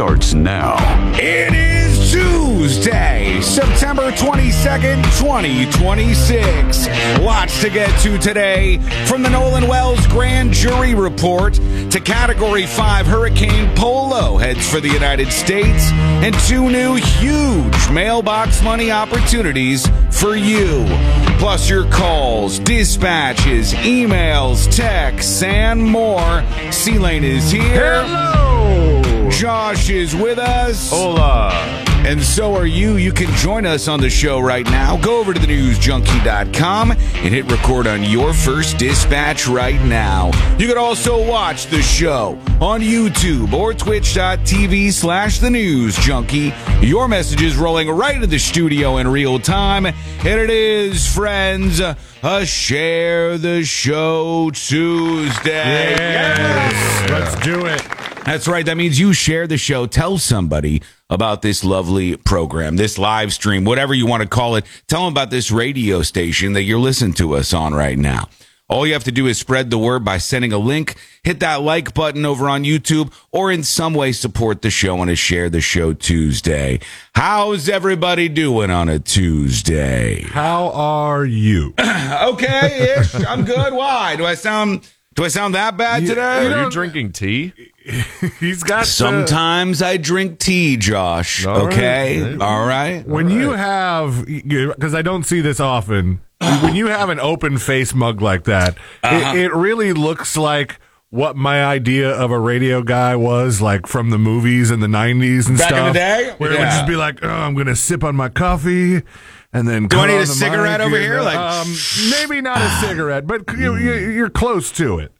starts now. It is Tuesday, September 22nd, 2026. Lots to get to today, from the Nolan Wells Grand Jury Report to Category 5 Hurricane Polo heads for the United States, and 2 new huge mailbox money opportunities for you. Plus your calls, dispatches, emails, texts, and more. C-Lane is here. Hello! Josh is with us. Hola! And so are you. You can join us on the show right now. Go over to thenewsjunkie.com and hit record on your first dispatch right now. You can also watch the show on YouTube or twitch.tv/thenewsjunkie. Your messages rolling right into the studio in real time. And it is, friends, a Share the Show Tuesday. Yes! Let's do it. That's right. That means you share the show. Tell somebody about this lovely program, this live stream, whatever you want to call it. Tell them about this radio station that you're listening to us on right now. All you have to do is spread the word by sending a link, hit that like button over on YouTube, or in some way support the show on a Share the Show Tuesday. How's everybody doing on a Tuesday? How are you? Okay-ish. I'm good. Why? Do I sound that bad today? Are you drinking tea? He's got Sometimes I drink tea, Josh. All okay? right. All right. When you have, because I don't see this often, when you have an open face mug like that, it really looks like what my idea of a radio guy was, like from the movies in the 90s and Back stuff. in the day? Where it would just be like, oh, I'm going to sip on my coffee. And then Do I need cut a on the cigarette mic over and, here? Like, maybe not a cigarette, but you're close to it.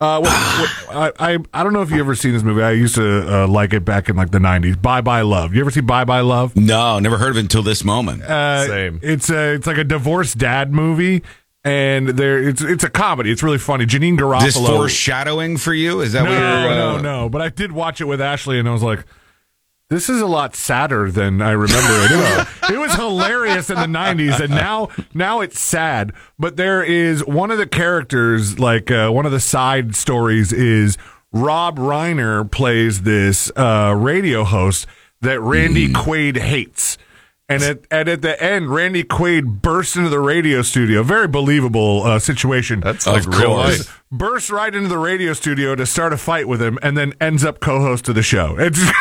I don't know if you ever seen this movie. I used to like it back in like the 90s. Bye Bye Love. You ever see Bye Bye Love? No, never heard of it until this moment. Same. It's like a divorced dad movie, and it's a comedy. It's really funny. Janine Garofalo. This foreshadowing for you? Is that what you're... No. But I did watch it with Ashley, and I was like, this is a lot sadder than I remember it. It was hilarious in the 90s, and now it's sad. But there is one of the characters, like one of the side stories is Rob Reiner plays this radio host that Randy Quaid hates. And at the end, Randy Quaid bursts into the radio studio. Very believable situation. That's like real life. Bursts right into the radio studio to start a fight with him, and then ends up co-host of the show.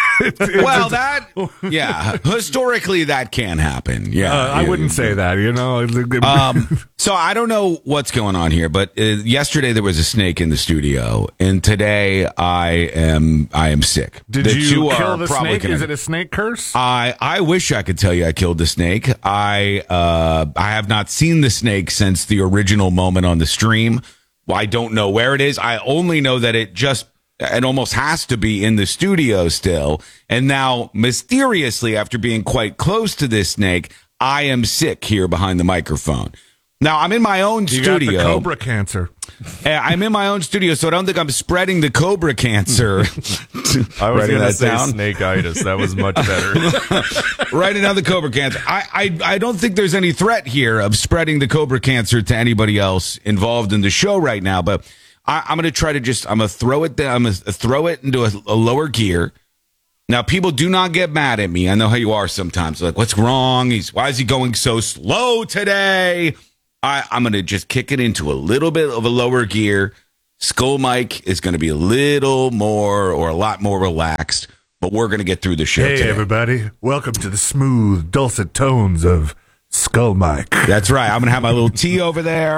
Historically, that can happen. Yeah, I wouldn't say that, So I don't know what's going on here, but yesterday there was a snake in the studio, and today I am sick. Did you kill the snake? Is it a snake curse? I wish I could tell you I killed the snake. I have not seen the snake since the original moment on the stream. I don't know where it is. I only know that it almost has to be in the studio still. And now, mysteriously, after being quite close to this snake, I am sick here behind the microphone. Now, I'm in my own studio. You got the cobra cancer. I'm in my own studio, so I don't think I'm spreading the cobra cancer. I was going to say snakeitis. That was much better. Writing down the cobra cancer. I don't think there's any threat here of spreading the cobra cancer to anybody else involved in the show right now, but I'm going to try to I'm going to throw it down. I'm going to throw it into a lower gear. Now, people do not get mad at me. I know how you are sometimes. Like, what's wrong? Why is he going so slow today? I'm going to just kick it into a little bit of a lower gear. Skull Mike is going to be a little more or a lot more relaxed, but we're going to get through the show today. Hey, everybody. Welcome to the smooth, dulcet tones of Skull Mike. That's right. I'm going to have my little tea over there.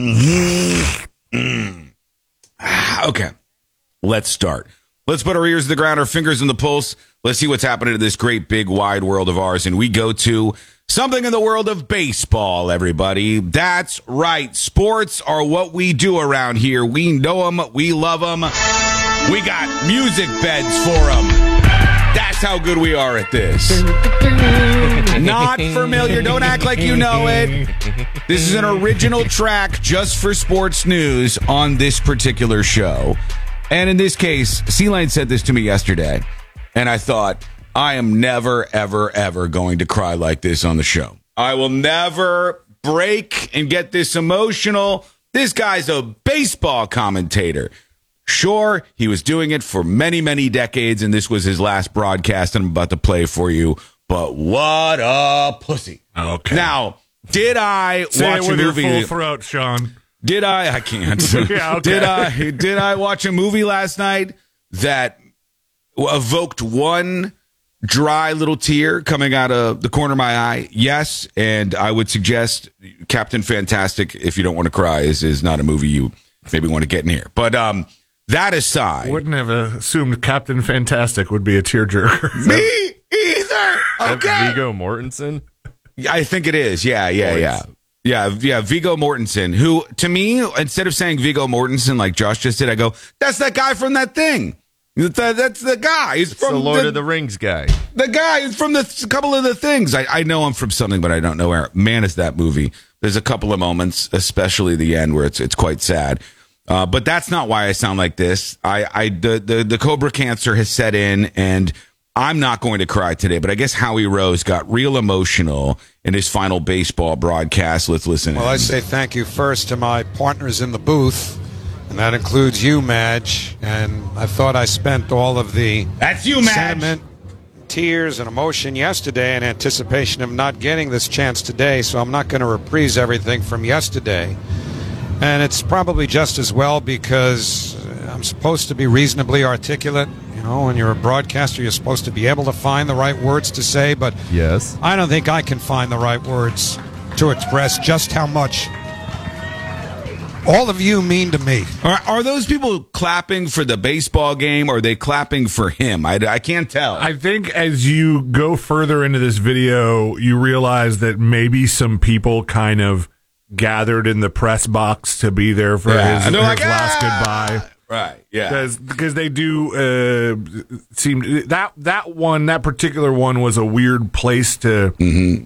Okay. Let's start. Let's put our ears to the ground, our fingers in the pulse. Let's see what's happening in this great, big, wide world of ours. And we go to something in the world of baseball, everybody. That's right. Sports are what we do around here. We know them. We love them. We got music beds for them. That's how good we are at this. Not familiar. Don't act like you know it. This is an original track just for sports news on this particular show. And in this case, C-Lane said this to me yesterday, and I thought, I am never, ever, ever going to cry like this on the show. I will never break and get this emotional. This guy's a baseball commentator. Sure, he was doing it for many, many decades, and this was his last broadcast, and I'm about to play for you. But what a pussy. Okay. Now, did I Say watch it with a movie? your full throat, Sean. Did I can't. Yeah, okay. Did I watch a movie last night that evoked one dry little tear coming out of the corner of my eye? Yes, and I would suggest Captain Fantastic, if you don't want to cry, is not a movie you maybe want to get in here. But that aside, Wouldn't have assumed Captain Fantastic would be a tearjerker. me either. Okay, Viggo Mortensen. I think it is. Yeah. Viggo Mortensen, who to me, instead of saying Viggo Mortensen like Josh just did, I go, that's that guy from that thing. That's the guy. He's from the Lord of the Rings guy. The guy is from the couple of the things. I know him from something, but I don't know where. Man, is that movie. There's a couple of moments, especially the end, where it's quite sad. But that's not why I sound like this. The Cobra cancer has set in, and I'm not going to cry today. But I guess Howie Rose got real emotional in his final baseball broadcast. Let's listen. Well, I say thank you first to my partners in the booth. And that includes you, Madge. And I thought I spent all of the That's you, Madge. sentiment, tears, and emotion yesterday in anticipation of not getting this chance today. So I'm not going to reprise everything from yesterday. And it's probably just as well because I'm supposed to be reasonably articulate. You know, when you're a broadcaster, you're supposed to be able to find the right words to say. But Yes. I don't think I can find the right words to express just how much all of you mean to me. Are those people clapping for the baseball game, or are they clapping for him? I can't tell. I think as you go further into this video, you realize that maybe some people kind of gathered in the press box to be there for his last goodbye. Right, yeah. Because they do seem that particular one was a weird place to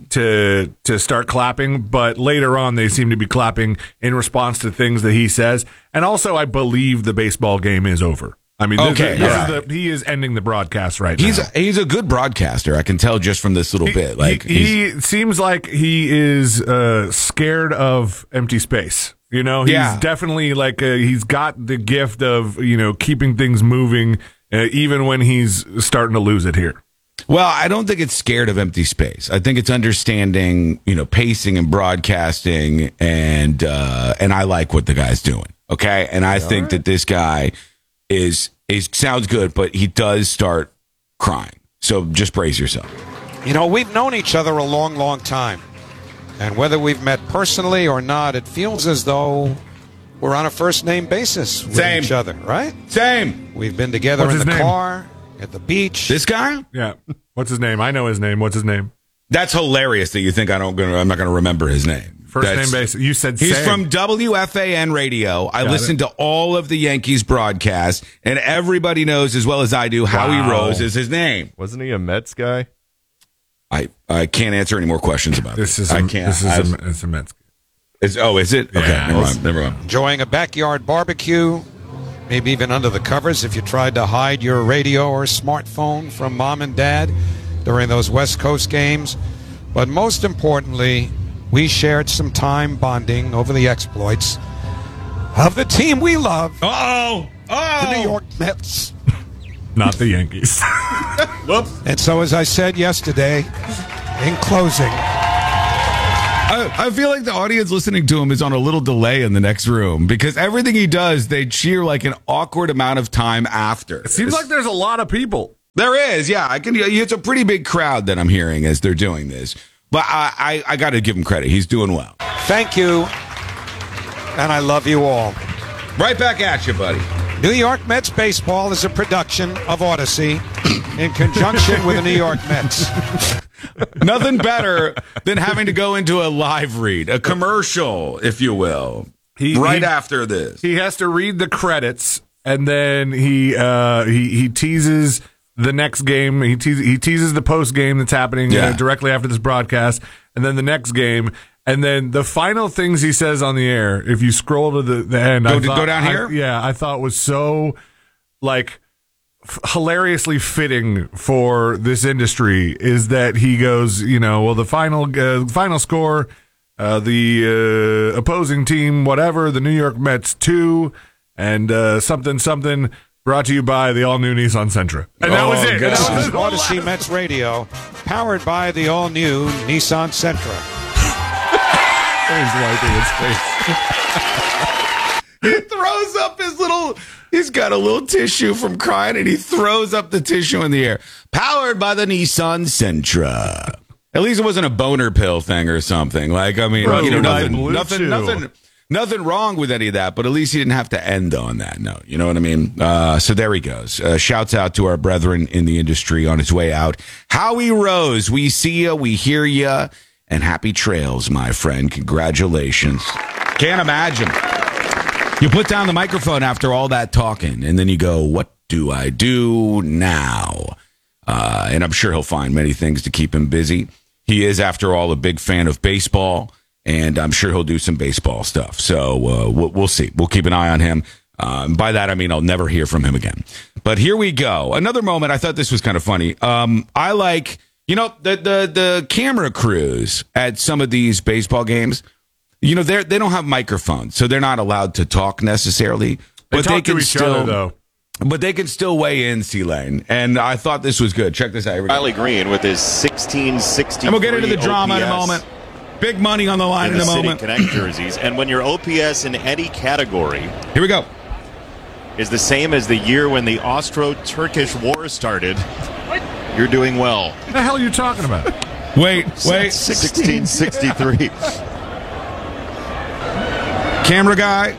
start clapping, but later on they seem to be clapping in response to things that he says. And also, I believe the baseball game is over. I mean, he is ending the broadcast right now. He's a good broadcaster. I can tell just from this little bit. Like he seems like he is scared of empty space. You know, he's definitely like he's got the gift of, you know, keeping things moving even when he's starting to lose it here. Well, I don't think it's scared of empty space. I think it's understanding, you know, pacing and broadcasting, and I like what the guy's doing. Okay, and I think that this guy is sounds good, but he does start crying. So just brace yourself. You know, we've known each other a long, long time. And whether we've met personally or not, it feels as though we're on a first-name basis with each other, right? Same. We've been together in the car, at the beach. This guy? Yeah. What's his name? I know his name. What's his name? That's hilarious that you think I'm not going to remember his name. First name basis. You said he's Sam. from WFAN radio. I listened to all of the Yankees broadcasts, and everybody knows as well as I do Howie Rose is his name. Wasn't he a Mets guy? I can't answer any more questions about this. It's a Mets. Is it? Okay, Yeah, never mind. Enjoying a backyard barbecue, maybe even under the covers if you tried to hide your radio or smartphone from mom and dad during those West Coast games. But most importantly, we shared some time bonding over the exploits of the team we love, the New York Mets. Not the Yankees. Whoops. And so, as I said yesterday, in closing, I feel like the audience listening to him is on a little delay in the next room because everything he does, they cheer like an awkward amount of time after. It seems like there's a lot of people. There is, yeah. It's a pretty big crowd that I'm hearing as they're doing this. But I got to give him credit. He's doing well. thank you, and I love you all. Right back at you, buddy. New York Mets baseball is a production of Odyssey in conjunction with the New York Mets. Nothing better than having to go into a live read, a commercial, if you will, after this. He has to read the credits, and then he teases the next game. He teases the post game that's happening directly after this broadcast, and then the next game. And then the final things he says on the air, if you scroll to the end, go down here? I thought was so like hilariously fitting for this industry is that he goes, you know, well, the final score, the opposing team, whatever, the New York Mets 2, and something brought to you by the all-new Nissan Sentra. And that was it. This is Odyssey Mets Radio, powered by the all-new Nissan Sentra. He's wiping his face. He throws up he's got a little tissue from crying, and he throws up the tissue in the air. Powered by the Nissan Sentra. At least it wasn't a boner pill thing or something. Like, I mean, nothing wrong with any of that, but at least he didn't have to end on that note. You know what I mean? So there he goes. Shouts out to our brethren in the industry on his way out. Howie Rose, we see ya, we hear ya, and happy trails, my friend. Congratulations. Can't imagine. You put down the microphone after all that talking, and then you go, what do I do now? And I'm sure he'll find many things to keep him busy. He is, after all, a big fan of baseball, and I'm sure he'll do some baseball stuff. So we'll see. We'll keep an eye on him. By that, I mean I'll never hear from him again. But here we go. Another moment. I thought this was kind of funny. I like, the camera crews at some of these baseball games. They don't have microphones, so they're not allowed to talk necessarily. But they can still, though. But they can still weigh in, C-Lane. And I thought this was good. Check this out. Riley Green with his 1663 And we'll get into the drama OPS in a moment. Big money on the line in a moment. City Connect jerseys. And when your OPS in any category here we go is the same as the year when the Austro-Turkish War started, you're doing well. What the hell are you talking about? Wait. 1663. Camera guy.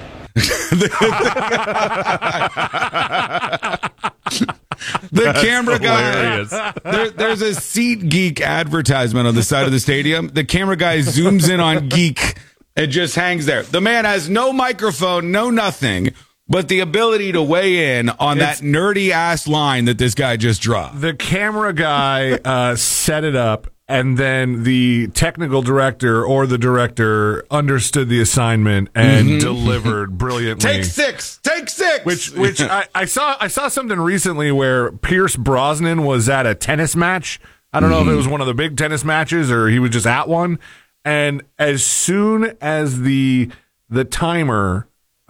The camera guy. There's a Seat Geek advertisement on the side of the stadium. The camera guy zooms in on Geek and just hangs there. The man has no microphone, no nothing, but the ability to weigh in on that nerdy ass line that this guy just dropped. The camera guy set it up, and then the technical director or the director understood the assignment and delivered brilliantly. Take six. Which I saw something recently where Pierce Brosnan was at a tennis match. I don't know if it was one of the big tennis matches or he was just at one. And as soon as the timer,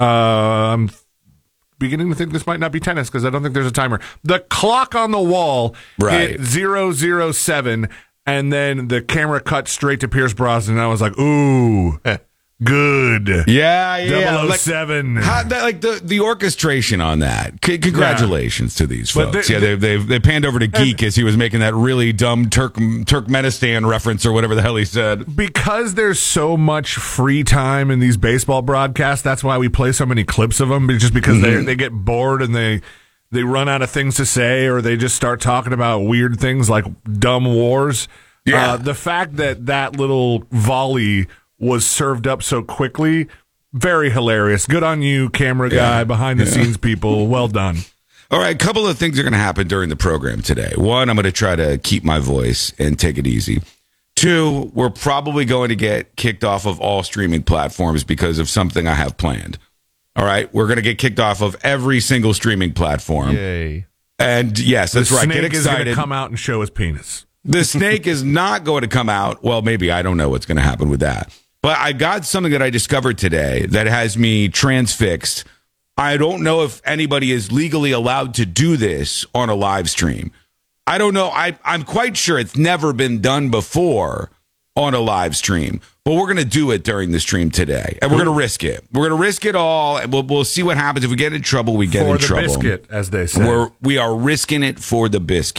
I'm beginning to think this might not be tennis because I don't think there's a timer. The clock on the wall hit 007. And then the camera cut straight to Pierce Brosnan, and I was like, ooh, good. Yeah. 007. Like the orchestration on that. Congratulations to these folks. They panned over to Geek as he was making that really dumb Turkmenistan reference or whatever the hell he said. Because there's so much free time in these baseball broadcasts, that's why we play so many clips of them, just because they get bored and they run out of things to say, or they just start talking about weird things like dumb wars. Yeah. The fact that little volley was served up so quickly, very hilarious. Good on you, camera guy, behind the scenes people. Well done. All right, a couple of things are going to happen during the program today. One, I'm going to try to keep my voice and take it easy. Two, we're probably going to get kicked off of all streaming platforms because of something I have planned. All right, we're going to get kicked off of every single streaming platform. Yay. And yes, that's right. Get excited. The snake is going to come out and show his penis. The snake is not going to come out. Well, maybe. I don't know what's going to happen with that. But I got something that I discovered today that has me transfixed. I don't know if anybody is legally allowed to do this on a live stream. I don't know. I'm quite sure it's never been done before on a live stream. But we're going to do it during the stream today. And we're going to risk it. We're going to risk it all. And we'll see what happens. If we get in trouble, we get in trouble. For the biscuit, as they say. We are risking it for the biscuit.